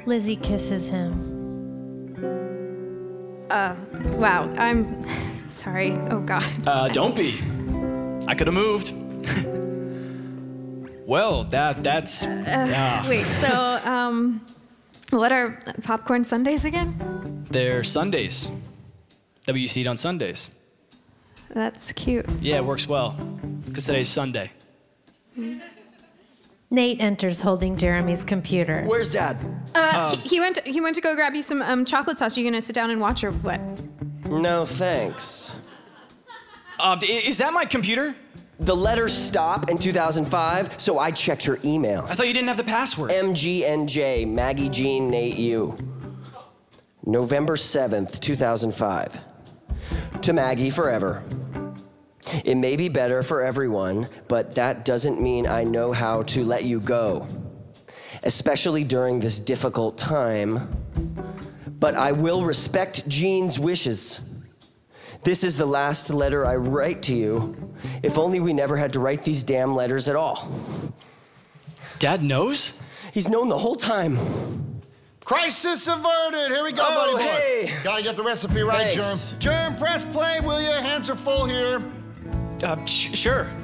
Lizzie kisses him. Wow, I'm sorry. Oh, God. Don't be. I could have moved. Well, that's... Wait, so, what are popcorn Sundays again? They're Sundays. That you eat on Sundays. That's cute. Yeah, it works well. Because today's Sunday. Nate enters holding Jeremy's computer. Where's Dad? He went to go grab you some chocolate sauce. Are you gonna sit down and watch or what? No, thanks. Is that my computer? The letters stop in 2005, so I checked your email. I thought you didn't have the password. MGNJ, Maggie Jean Nate U. November 7th, 2005. To Maggie forever. It may be better for everyone, but that doesn't mean I know how to let you go, especially during this difficult time. But I will respect Jean's wishes. This is the last letter I write to you. If only we never had to write these damn letters at all. Dad knows? He's known the whole time. Crisis averted. Here we go, buddy boy. Hey. Gotta get the recipe right, Thanks. Germ. Germ, press play, will you? Hands are full here. Sure.